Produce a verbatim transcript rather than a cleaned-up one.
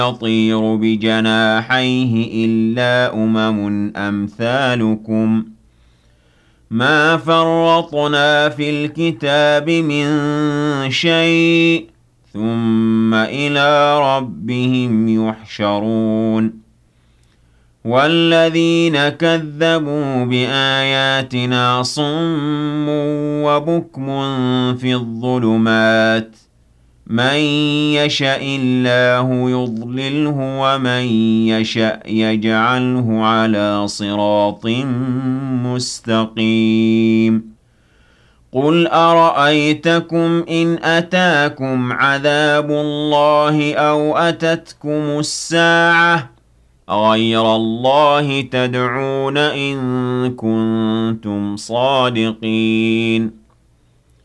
يطير بجناحيه إلا أمم أمثالكم ما فرطنا في الكتاب من شيء ثم إلى ربهم يحشرون والذين كذبوا بآياتنا صم وبكم في الظلمات من يشأ الله يضلله ومن يشأ يجعله على صراط مستقيم قل أرأيتكم إن أتاكم عذاب الله أو أتتكم الساعة أغير الله تدعون إن كنتم صادقين